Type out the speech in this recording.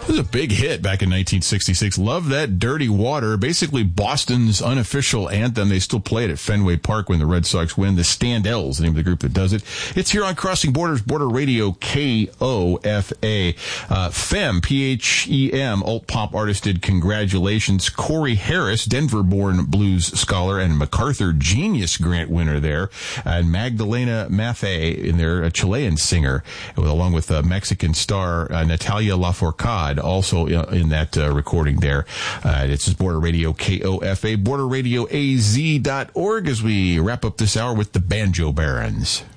It was a big hit back in 1966. Love That Dirty Water. Basically Boston's unofficial anthem. They still play it at Fenway Park when the Red Sox win. The Standells, the name of the group that does it. It's here on Crossing Borders, Border Radio, KOFA. Fem, P-H-E-M, alt pop artist did Congratulations. Corey Harris, Denver-born blues scholar and MacArthur Genius Grant winner there. And Magdalena Maffei, in there, a Chilean singer, along with Mexican star Natalia Lafourcade, also in that recording there. It's Border Radio KOFA, borderradioaz.org, as we wrap up this hour with the Banjo Barons.